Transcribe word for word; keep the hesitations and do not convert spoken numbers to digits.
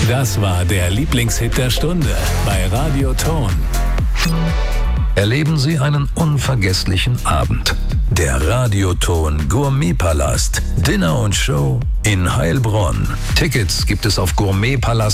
Das war der Lieblingshit der Stunde bei Radio Ton. Erleben Sie einen unvergesslichen Abend. Der Radioton Gourmetpalast. Dinner und Show in Heilbronn. Tickets gibt es auf gourmetpalast.